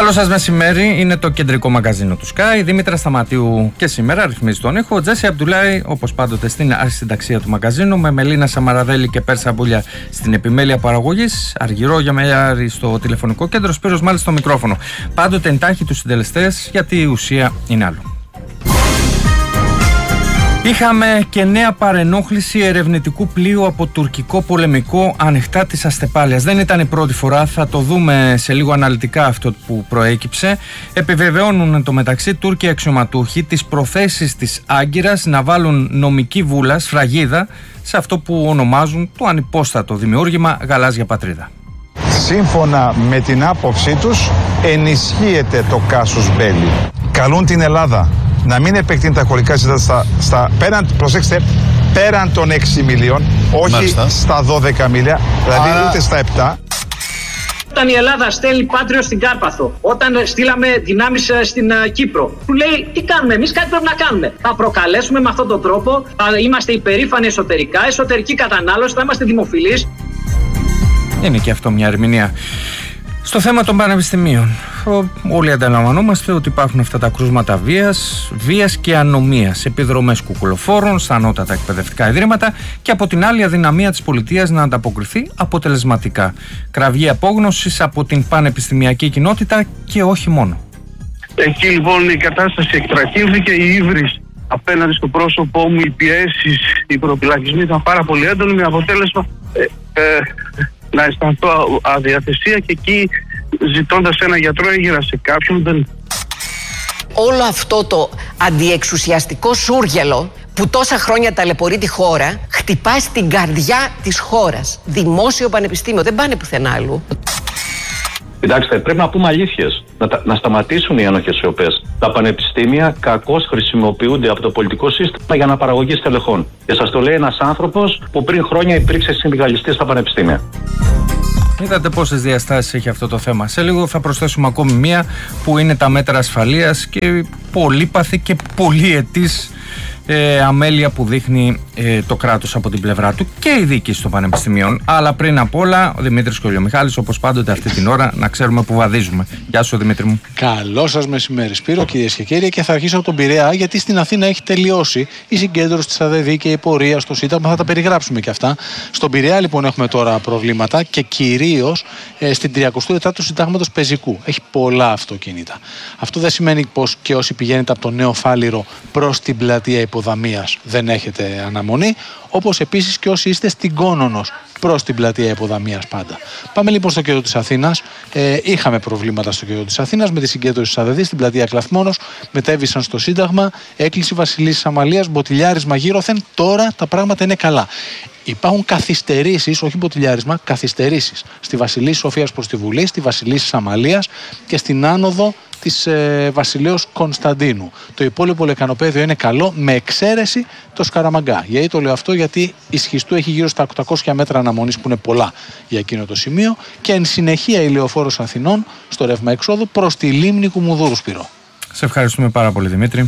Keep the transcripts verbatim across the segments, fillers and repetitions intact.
Καλό σας μεσημέρι, είναι το κεντρικό μαγκαζίνο του Sky. Δήμητρα Σταματίου και σήμερα ρυθμίζει τον ήχο. Τζέσι Αμπτουλάη, όπως πάντοτε, στην αρχισυνταξία του μαγκαζίνου. Με Μελίνα Σαμαραδέλη και Πέρσα Μπούλια στην επιμέλεια παραγωγής. Αργυρό Γιαμελιάρη στο τηλεφωνικό κέντρο. Σπύρος μάλιστα στο μικρόφωνο. Πάντοτε εντάχει τους συντελεστές, γιατί η ουσία είναι άλλο. Είχαμε και νέα παρενόχληση ερευνητικού πλοίου από τουρκικό πολεμικό ανοιχτά της Αστεπάλειας. Δεν ήταν η πρώτη φορά, θα το δούμε σε λίγο αναλυτικά αυτό που προέκυψε. Επιβεβαιώνουν εν τω μεταξύ Τούρκοι αξιωματούχοι τις προθέσεις της Άγκυρας να βάλουν νομική βούλα, σφραγίδα, σε αυτό που ονομάζουν το ανυπόστατο δημιούργημα Γαλάζια Πατρίδα. Σύμφωνα με την άποψή τους, ενισχύεται το κάσους μπέλι. Καλούν την Ελλάδα να μην επεκτείνει τα χωρικά συστάτα στα, στα πέραν, προσέξτε, πέραν των έξι μιλίων, όχι Μάλιστα. στα δώδεκα μίλια, δηλαδή Άρα... ούτε στα επτά. Όταν η Ελλάδα στέλνει Πάτριο στην Κάρπαθο, όταν στείλαμε δυνάμεις στην uh, Κύπρο, του λέει τι κάνουμε εμείς, κάτι πρέπει να κάνουμε. Θα προκαλέσουμε με αυτόν τον τρόπο, θα είμαστε υπερήφανοι εσωτερικά, εσωτερική κατανάλωση, θα είμαστε δημοφιλείς. Είναι και αυτό μια ερμηνεία. Στο θέμα των πανεπιστημίων, όλοι αντιλαμβανόμαστε ότι υπάρχουν αυτά τα κρούσματα βίας, βίας και ανομίας, επιδρομές κουκουλοφόρων στα ανώτατα εκπαιδευτικά ιδρύματα και από την άλλη αδυναμία της πολιτείας να ανταποκριθεί αποτελεσματικά. Κραυγή απόγνωσης από την πανεπιστημιακή κοινότητα και όχι μόνο. Εκεί λοιπόν η κατάσταση εκτραχύνθηκε, η ύβρις απέναντι στο πρόσωπό μου, οι πιέσεις, οι προπυλακισμοί ήταν πάρα πολύ έντονοι, με αποτέλεσμα ε, ε, να αισθανθώ αδιαθεσία και εκεί ζητώντας ένα γιατρό έγιρα σε κάποιον. Δεν... Όλο αυτό το αντιεξουσιαστικό σούργελο που τόσα χρόνια ταλαιπωρεί τη χώρα χτυπάει στην καρδιά της χώρας. Δημόσιο πανεπιστήμιο, δεν πάνε πουθενά αλλού. Κοιτάξτε, πρέπει να πούμε αλήθειες. Να, τα, να σταματήσουν οι ένοχες σιωπές. Τα πανεπιστήμια κακώς χρησιμοποιούνται από το πολιτικό σύστημα για αναπαραγωγή στελεχών. Και σας το λέει ένας άνθρωπος που πριν χρόνια υπήρξε συνδικαλιστής στα πανεπιστήμια. Είδατε πόσες διαστάσεις έχει αυτό το θέμα. Σε λίγο θα προσθέσουμε ακόμη μία που είναι τα μέτρα ασφαλείας και πολύπαθη και πολυετής ε, αμέλεια που δείχνει ε, το κράτος από την πλευρά του και η διοίκηση των πανεπιστημίων. Αλλά πριν απ' όλα, ο Δημήτρης Κολιομιχάλης, όπως πάντοτε αυτή την ώρα, να ξέρουμε που βαδίζουμε. Γεια σου, Δημήτρη μου. Καλό σας μεσημέρι, Σπύρο, κυρίες και κύριοι. Και θα αρχίσω από τον Πειραιά, γιατί στην Αθήνα έχει τελειώσει η συγκέντρωση της ΑΔΕΔΗ και η πορεία στο Σύνταγμα. Θα τα περιγράψουμε και αυτά. Στον Πειραιά, λοιπόν, έχουμε τώρα προβλήματα και κυρίως ε, στην τριακοστή τετάρτη του Συντάγματος Πεζικού. Έχει πολλά αυτοκίνητα. Αυτό δεν σημαίνει πως και όσοι πηγαίνετε από το Νέο Φάληρο προς την πλατεία Υποδαμίας δεν έχετε αναμονή, όπως επίσης και όσοι είστε στην Κόνονος προς την πλατεία Υποδαμίας πάντα. Πάμε λοιπόν στο κέντρο της Αθήνας. Ε, είχαμε προβλήματα στο κέντρο της Αθήνας με τη συγκέντρωση της ΑΔΕΔΗ στην πλατεία Κλαθμόνος. Μετέβησαν στο Σύνταγμα, έκλεισε Βασιλίσσης Αμαλίας, μποτιλιάρισμα γύρωθεν. Τώρα τα πράγματα είναι καλά. Υπάρχουν καθυστερήσεις, όχι μποτιλιάρισμα, καθυστερήσεις στη Βασιλίσσης Σοφίας προς τη Βουλή, στη Βασιλίσσης Αμαλίας και στην άνοδο της ε, Βασιλέως Κωνσταντίνου. Το υπόλοιπο λεκανοπέδιο είναι καλό, με εξαίρεση το Σκαραμαγκά. Γιατί το λέω αυτό, γιατί η Σχιστού έχει γύρω στα οκτακόσια μέτρα αναμονής, που είναι πολλά για εκείνο το σημείο, και εν συνεχεία η Λεωφόρος Αθηνών στο ρεύμα εξόδου προς τη λίμνη Κουμουνδούρου, Σπύρο. Σε ευχαριστούμε πάρα πολύ, Δημήτρη.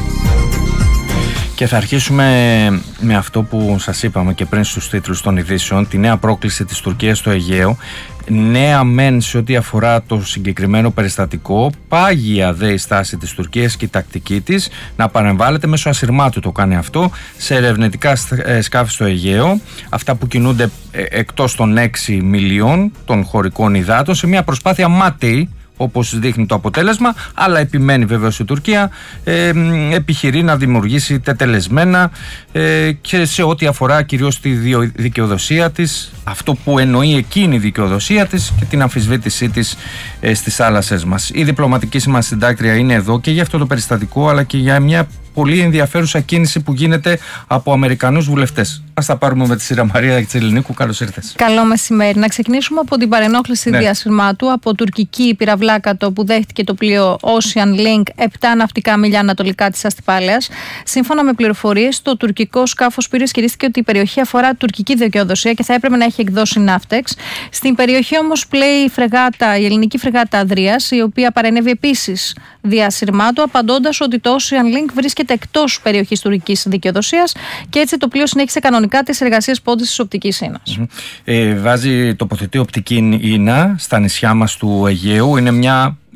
Και θα αρχίσουμε με αυτό που σας είπαμε και πριν στους τίτλους των ειδήσεων, τη νέα πρόκληση της Τουρκίας στο Αιγαίο. Νέα μεν σε ό,τι αφορά το συγκεκριμένο περιστατικό, πάγια δε η στάση της Τουρκίας και η τακτική της να παρεμβάλλεται μέσω ασυρμάτου, το κάνει αυτό, σε ερευνητικά σκάφη στο Αιγαίο, αυτά που κινούνται εκτός των έξι μιλίων των χωρικών υδάτων, σε μια προσπάθεια μάταιη, όπως δείχνει το αποτέλεσμα, αλλά επιμένει βεβαίως η Τουρκία, ε, επιχειρεί να δημιουργήσει τετελεσμένα ε, και σε ό,τι αφορά κυρίως τη δικαιοδοσία της, αυτό που εννοεί εκείνη η δικαιοδοσία της και την αμφισβήτησή της ε, στις θάλασσες μας. Η διπλωματική μας συντάκτρια είναι εδώ και για αυτό το περιστατικό, αλλά και για μια πολύ ενδιαφέρουσα κίνηση που γίνεται από Αμερικανούς βουλευτές. Ας τα πάρουμε με τη σειρά. Μαρία Τσελινίκου, καλώς ήρθες. Καλό μεσημέρι. Να ξεκινήσουμε από την παρενόχληση ναι. διασυρμάτου από τουρκική πυραυλάκατο που δέχτηκε το πλοίο Ocean Link επτά ναυτικά μίλια ανατολικά της Αστυπάλαιας. Σύμφωνα με πληροφορίες, το τουρκικό σκάφος πήρε ισχυρίστηκε ότι η περιοχή αφορά τουρκική δικαιοδοσία και θα έπρεπε να έχει εκδώσει ναύτεξ. Στην περιοχή όμως πλέει η, φρεγάτα, η ελληνική φρεγάτα Ανδρείας, η οποία παρενέβη επίσης διασυρμάτου, απαντώντας ότι το Ocean Link βρίσκεται εκτός περιοχής τουρκικής δικαιοδοσίας και έτσι το πλοίο συνέχισε κανονικά τις εργασίες πόντισης οπτικής ίνας. Mm-hmm. Ε, βάζει, τοποθετεί οπτική ίνα στα νησιά μας του Αιγαίου. Είναι μια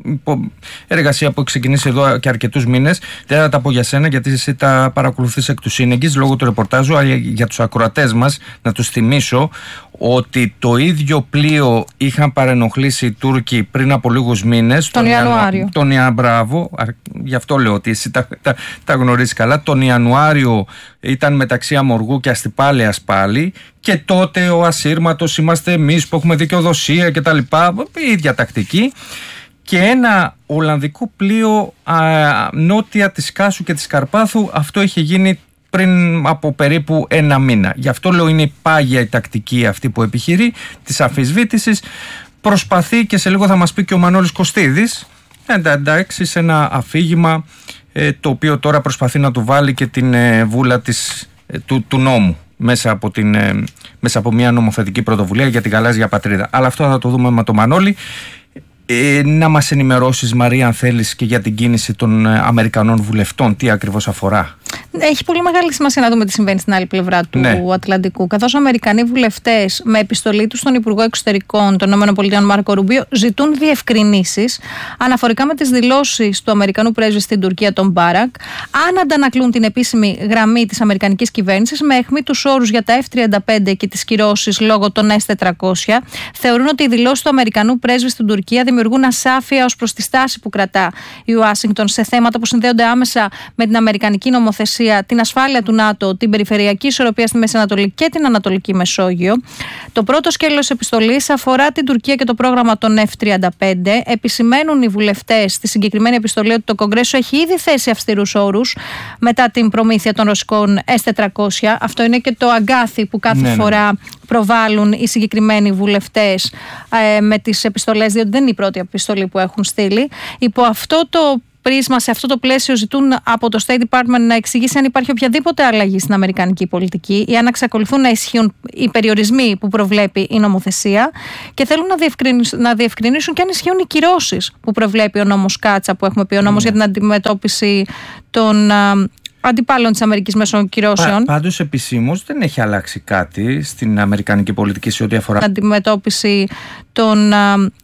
εργασία που έχει ξεκινήσει εδώ και αρκετούς μήνες. Δεν θα τα πω για σένα, γιατί εσύ τα παρακολουθείς εκ του σύνεγγυς λόγω του ρεπορτάζου, αλλά για τους ακροατές μας να τους θυμίσω ότι το ίδιο πλοίο είχαν παρενοχλήσει οι Τούρκοι πριν από λίγους μήνες. Τον, τον Ιανουάριο. Τον Ιανουάριο, μπράβο, γι' αυτό λέω ότι εσύ τα, τα, τα γνωρίζεις καλά. Τον Ιανουάριο ήταν μεταξύ Αμοργού και Αστυπάλαιας πάλι, και τότε ο ασύρματος είμαστε εμείς που έχουμε δικαιοδοσία κτλ. Η ίδια τακτική. Και ένα Ολλανδικό πλοίο α, νότια της Κάσου και της Καρπάθου, αυτό είχε γίνει πριν από περίπου ένα μήνα. Γι' αυτό λέω είναι πάγια η τακτική αυτή που επιχειρεί της αμφισβήτησης. Προσπαθεί, και σε λίγο θα μας πει και ο Μανώλης Κωστίδης, εντάξει, σε ένα αφήγημα ε, το οποίο τώρα προσπαθεί να του βάλει και την ε, βούλα της, ε, του, του νόμου μέσα από, την, ε, μέσα από μια νομοθετική πρωτοβουλία για την γαλάζια πατρίδα. Αλλά αυτό θα το δούμε με τον Μανώλη. Ε, να μας ενημερώσεις, Μαρία, αν θέλεις, και για την κίνηση των Αμερικανών βουλευτών, τι ακριβώς αφορά. Έχει πολύ μεγάλη σημασία να δούμε τι συμβαίνει στην άλλη πλευρά του ναι. Ατλαντικού. Καθώς Αμερικανοί βουλευτές, με επιστολή τους στον Υπουργό Εξωτερικών των ΗΠΑ Μάρκο Ρουμπίο, ζητούν διευκρινήσεις αναφορικά με τις δηλώσεις του Αμερικανού πρέσβη στην Τουρκία, τον Μπάρακ, αν αντανακλούν την επίσημη γραμμή της Αμερικανικής κυβέρνησης με αιχμή τους όρους για τα εφ τριάντα πέντε και τις κυρώσεις λόγω των ες τετρακόσια. Θεωρούν ότι οι δηλώσεις του Αμερικανού πρέσβη στην Τουρκία δημιουργούν ασάφεια ως προς τη στάση που κρατά η Ουάσιγκτον σε θέματα που συνδέονται άμεσα με την Αμερικανική νομοθεσία, την ασφάλεια του ΝΑΤΟ, την περιφερειακή ισορροπία στη Μέση Ανατολή και την Ανατολική Μεσόγειο. Το πρώτο σκέλος επιστολής αφορά την Τουρκία και το πρόγραμμα των εφ τριάντα πέντε. Επισημαίνουν οι βουλευτές στη συγκεκριμένη επιστολή ότι το Κογκρέσο έχει ήδη θέσει αυστηρούς όρους μετά την προμήθεια των ρωσικών ες τετρακόσια. Αυτό είναι και το αγκάθι που κάθε ναι, φορά ναι. προβάλλουν οι συγκεκριμένοι βουλευτές ε, με τις επιστολές, διότι δεν είναι η πρώτη επιστολή που έχουν στείλει. Υπό αυτό το πρίσμα, σε αυτό το πλαίσιο, ζητούν από το State Department να εξηγήσει αν υπάρχει οποιαδήποτε αλλαγή στην αμερικανική πολιτική ή αν εξακολουθούν να ισχύουν οι περιορισμοί που προβλέπει η νομοθεσία, και θέλουν να διευκρινίσουν, να διευκρινίσουν και αν ισχύουν οι κυρώσεις που προβλέπει ο νόμος Κάτσα, που έχουμε πει, ο νόμος mm. για την αντιμετώπιση των αντιπάλων της Αμερικής μέσω κυρώσεων. Πα, πάντως επισήμως δεν έχει αλλάξει κάτι στην αμερικανική πολιτική σε ό,τι αφορά την αντιμετώπιση των α,